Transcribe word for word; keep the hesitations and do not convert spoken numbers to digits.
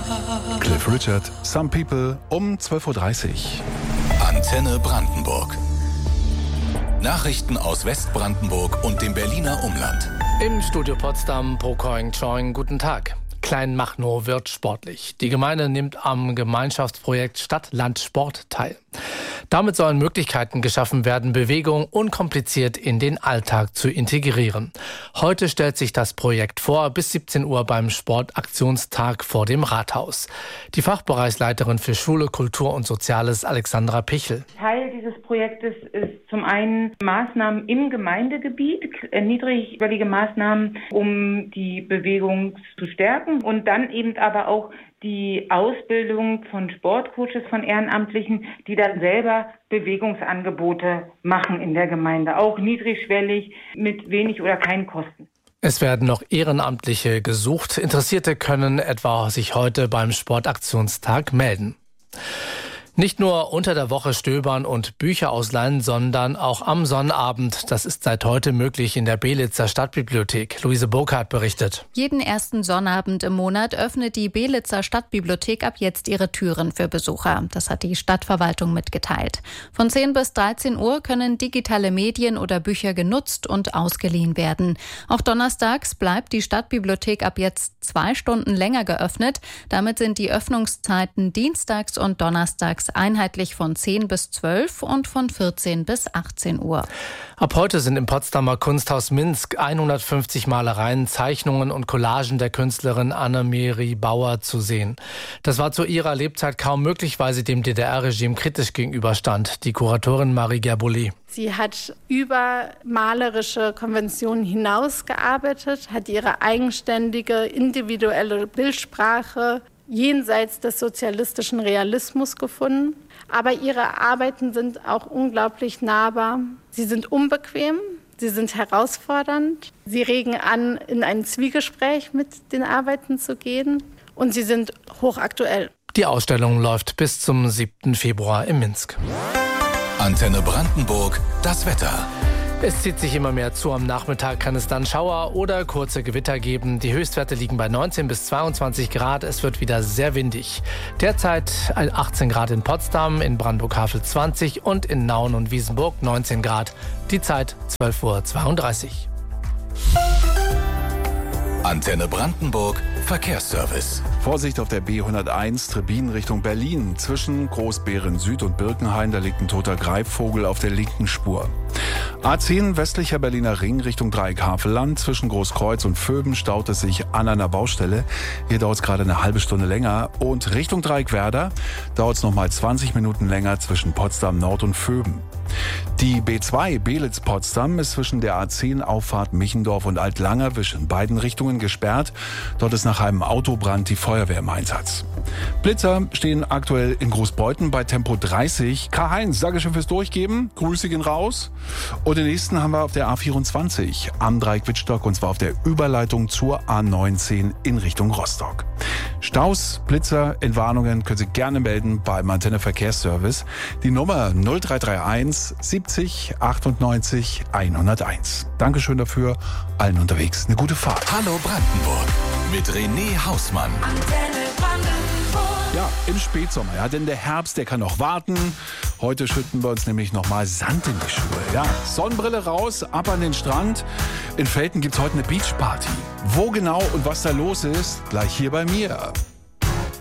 Cliff Richard, Some People um zwölf Uhr dreißig. Antenne Brandenburg. Nachrichten aus Westbrandenburg und dem Berliner Umland. Im Studio Potsdam, Pocoing Choing, guten Tag. Kleinmachnow wird sportlich. Die Gemeinde nimmt am Gemeinschaftsprojekt Stadt-Land-Sport teil. Damit sollen Möglichkeiten geschaffen werden, Bewegung unkompliziert in den Alltag zu integrieren. Heute stellt sich das Projekt vor, bis siebzehn Uhr beim Sportaktionstag vor dem Rathaus. Die Fachbereichsleiterin für Schule, Kultur und Soziales, Alexandra Pichel. Teil dieses Projektes ist zum einen Maßnahmen im Gemeindegebiet, niedrigschwellige Maßnahmen, um die Bewegung zu stärken und dann eben aber auch die Ausbildung von Sportcoaches, von Ehrenamtlichen, die dann selber Bewegungsangebote machen in der Gemeinde, auch niedrigschwellig mit wenig oder keinen Kosten. Es werden noch Ehrenamtliche gesucht. Interessierte können etwa sich heute beim Sportaktionstag melden. Nicht nur unter der Woche stöbern und Bücher ausleihen, sondern auch am Sonnabend. Das ist seit heute möglich in der Belitzer Stadtbibliothek. Luise Burkhardt berichtet. Jeden ersten Sonnabend im Monat öffnet die Belitzer Stadtbibliothek ab jetzt ihre Türen für Besucher. Das hat die Stadtverwaltung mitgeteilt. Von zehn bis dreizehn Uhr können digitale Medien oder Bücher genutzt und ausgeliehen werden. Auch donnerstags bleibt die Stadtbibliothek ab jetzt zwei Stunden länger geöffnet. Damit sind die Öffnungszeiten dienstags und donnerstags einheitlich von zehn bis zwölf und von vierzehn bis achtzehn Uhr. Ab heute sind im Potsdamer Kunsthaus Minsk hundertfünfzig Malereien, Zeichnungen und Collagen der Künstlerin Annemeri Bauer zu sehen. Das war zu ihrer Lebzeit kaum möglich, weil sie dem D D R-Regime kritisch gegenüberstand. Die Kuratorin Marie Gerbouli. Sie hat über malerische Konventionen hinausgearbeitet, hat ihre eigenständige, individuelle Bildsprache jenseits des sozialistischen Realismus gefunden. Aber ihre Arbeiten sind auch unglaublich nahbar. Sie sind unbequem, sie sind herausfordernd. Sie regen an, in ein Zwiegespräch mit den Arbeiten zu gehen. Und sie sind hochaktuell. Die Ausstellung läuft bis zum siebten Februar in Minsk. Antenne Brandenburg, das Wetter. Es zieht sich immer mehr zu. Am Nachmittag kann es dann Schauer oder kurze Gewitter geben. Die Höchstwerte liegen bei neunzehn bis zweiundzwanzig Grad. Es wird wieder sehr windig. Derzeit achtzehn Grad in Potsdam, in Brandenburg-Havel zwanzig und in Nauen und Wiesenburg neunzehn Grad. Die Zeit zwölf Uhr zweiunddreißig. Antenne Brandenburg, Verkehrsservice. Vorsicht auf der B hunderteins, Trebin Richtung Berlin. Zwischen Großbeeren Süd und Birkenhain, da liegt ein toter Greifvogel auf der linken Spur. A zehn westlicher Berliner Ring Richtung Dreieck Havelland. Zwischen Großkreuz und Vöben staut es sich an einer Baustelle. Hier dauert es gerade eine halbe Stunde länger. Und Richtung Dreieck Werder dauert es nochmal zwanzig Minuten länger zwischen Potsdam Nord und Vöben. Die B zwei Belitz-Potsdam ist zwischen der A zehn Auffahrt Michendorf und Altlangerwisch in beiden Richtungen gesperrt. Dort ist nach einem Autobrand die Feuerwehr im Einsatz. Blitzer stehen aktuell in Großbeuthen bei Tempo dreißig. Karl-Heinz, Dankeschön fürs Durchgeben. Grüße gehen raus. Und den nächsten haben wir auf der A vierundzwanzig am Dreieck Wittstock und zwar auf der Überleitung zur A neunzehn in Richtung Rostock. Staus, Blitzer, Entwarnungen können Sie gerne melden beim Antenne Verkehrsservice. Die Nummer null drei drei eins siebzig achtundneunzig hunderteins. Dankeschön dafür. Allen unterwegs eine gute Fahrt. Hallo Brandenburg mit René Hausmann. Antenne Brandenburg. Ja, im Spätsommer. Ja, denn der Herbst, der kann noch warten. Heute schütten wir uns nämlich nochmal Sand in die Schuhe. Ja, Sonnenbrille raus, ab an den Strand. In Velten gibt's heute eine Beachparty. Wo genau und was da los ist, gleich hier bei mir.